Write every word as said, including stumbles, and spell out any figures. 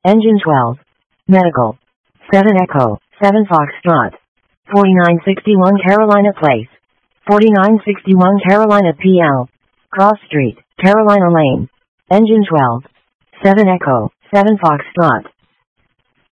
Engine twelve. Medical. seven Echo, seven Foxtrot. forty-nine sixty-one Carolina Place. forty-nine sixty-one Carolina P L. Cross Street, Carolina Lane. Engine twelve. seven Echo, seven Foxtrot.